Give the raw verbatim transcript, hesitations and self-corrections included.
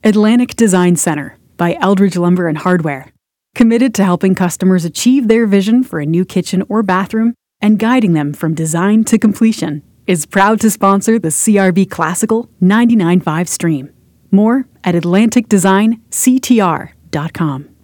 Atlantic Design Center by Eldridge Lumber and Hardware. Committed to helping customers achieve their vision for a new kitchen or bathroom and guiding them from design to completion, is proud to sponsor the C R B Classical ninety-nine point five stream. More at atlantic design c t r dot com.